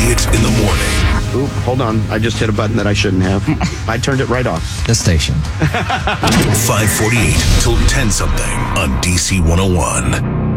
Elliott in the morning. Oop, hold on. I just hit a button that I shouldn't have. I turned it right off. The station. 548 till 10 something on DC 101.